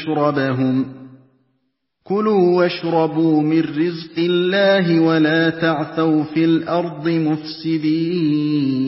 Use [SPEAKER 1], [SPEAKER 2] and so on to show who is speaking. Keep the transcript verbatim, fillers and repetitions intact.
[SPEAKER 1] مشربهم كلوا واشربوا من رزق الله ولا تعثوا في الأرض مفسدين